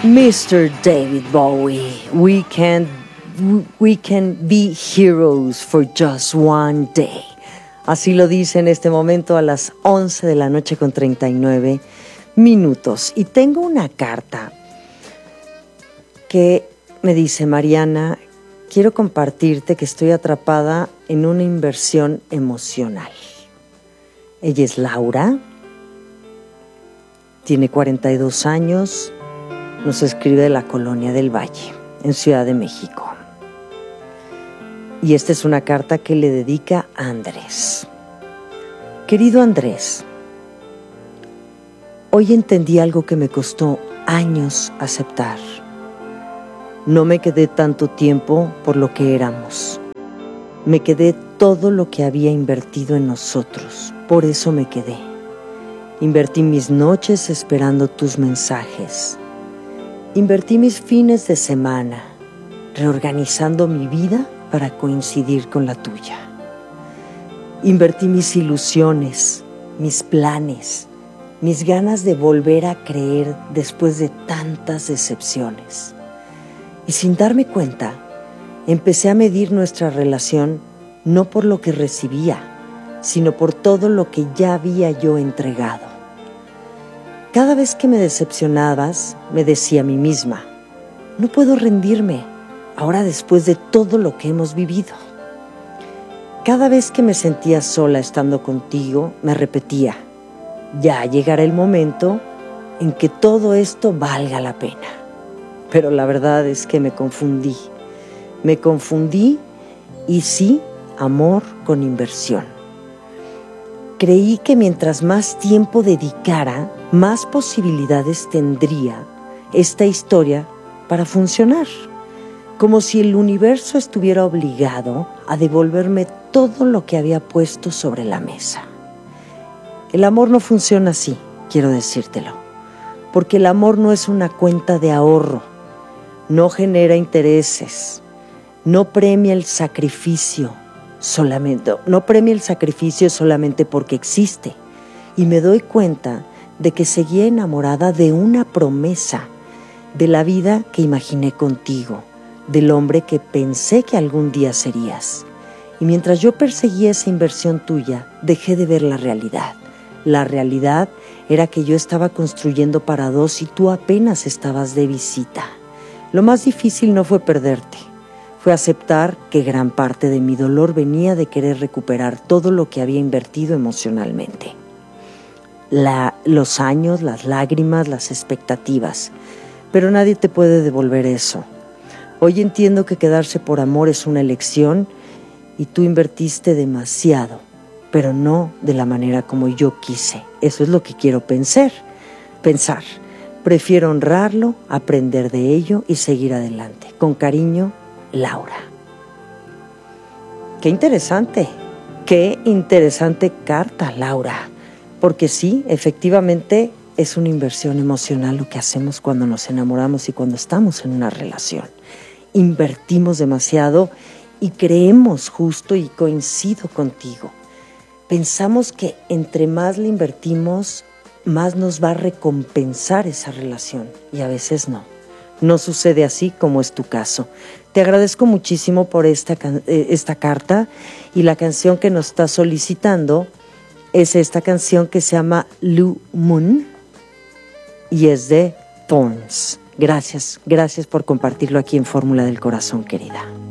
Mr. David Bowie, we can be heroes for just one day. Así lo dice en este momento a las 11 de la noche con 39 minutos. Y tengo una carta que me dice: Mariana, quiero compartirte que estoy atrapada en una inversión emocional. Ella es Laura, tiene 42 años, nos escribe de la Colonia del Valle, en Ciudad de México. Y esta es una carta que le dedica a Andrés. Querido Andrés, hoy entendí algo que me costó años aceptar. No me quedé tanto tiempo por lo que éramos. Me quedé todo lo que había invertido en nosotros. Por eso me quedé. Invertí mis noches esperando tus mensajes. Invertí mis fines de semana, reorganizando mi vida para coincidir con la tuya. Invertí mis ilusiones, mis planes, mis ganas de volver a creer después de tantas decepciones. Y sin darme cuenta, empecé a medir nuestra relación no por lo que recibía, sino por todo lo que ya había yo entregado. Cada vez que me decepcionabas, me decía a mí misma: no puedo rendirme, ahora después de todo lo que hemos vivido. Cada vez que me sentía sola estando contigo, me repetía: ya llegará el momento en que todo esto valga la pena. Pero la verdad es que me confundí. Me confundí y sí, amor con inversión. Creí que mientras más tiempo dedicara, más posibilidades tendría esta historia para funcionar. Como si el universo estuviera obligado a devolverme todo lo que había puesto sobre la mesa. El amor no funciona así, quiero decírtelo, porque el amor no es una cuenta de ahorro, no genera intereses, no premia el sacrificio solamente porque existe. Y me doy cuenta de que seguía enamorada de una promesa, de la vida que imaginé contigo, del hombre que pensé que algún día serías. Y mientras yo perseguía esa inversión tuya, dejé de ver la realidad. La realidad era que yo estaba construyendo para dos y tú apenas estabas de visita. Lo más difícil no fue perderte, fue aceptar que gran parte de mi dolor venía de querer recuperar todo lo que había invertido emocionalmente. Los años, las lágrimas, las expectativas, pero nadie te puede devolver eso. Hoy entiendo que quedarse por amor es una elección y tú invertiste demasiado, pero no de la manera como yo quise. Eso es lo que quiero pensar. Prefiero honrarlo, aprender de ello y seguir adelante. Con cariño, Laura. Qué interesante carta, Laura. Porque sí, efectivamente es una inversión emocional lo que hacemos cuando nos enamoramos y cuando estamos en una relación. Invertimos demasiado y creemos justo, y coincido contigo. Pensamos que entre más le invertimos, más nos va a recompensar esa relación. Y a veces no. No sucede así como es tu caso. Te agradezco muchísimo por esta carta, y la canción que nos está solicitando es esta canción que se llama Blue Moon y es de Thorns. Gracias por compartirlo aquí en Fórmula del Corazón, querida.